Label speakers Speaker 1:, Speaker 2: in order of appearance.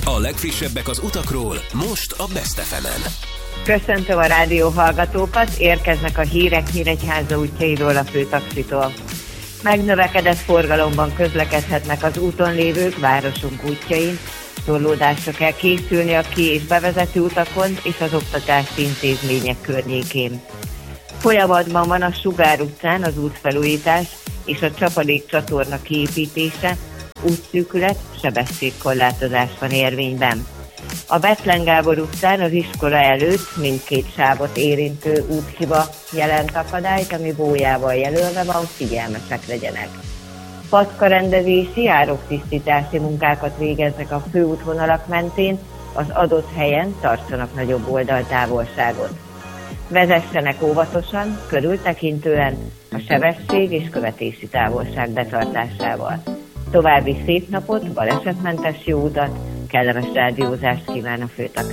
Speaker 1: A legfrissebbek az utakról, most a Best FM-en.
Speaker 2: Köszöntöm a rádió hallgatókat, érkeznek a hírek Nyíregyháza útjairól a főtaxitól. Megnövekedett forgalomban közlekedhetnek az úton lévők városunk útjain, torlódásra kell készülni a ki- és bevezető utakon és az oktatási intézmények környékén. Folyamatban van a Sugár utcán az útfelújítás és a Csapadék csatorna kiépítése, útszűkület, sebességkorlátozás van érvényben. A Bethlen Gábor utcán az iskola előtt mindkét sávot érintő úthiba jelent akadályt, ami bójával jelölve van, figyelmesek legyenek. Paczkarendezési, ároktisztítási munkákat végeznek a főútvonalak mentén, az adott helyen tartsanak nagyobb oldaltávolságot. Vezessenek óvatosan, körültekintően, a sebesség és követési távolság betartásával. További szép napot, balesetmentes jó utat, kellemes rádiózást kíván a főtaxi.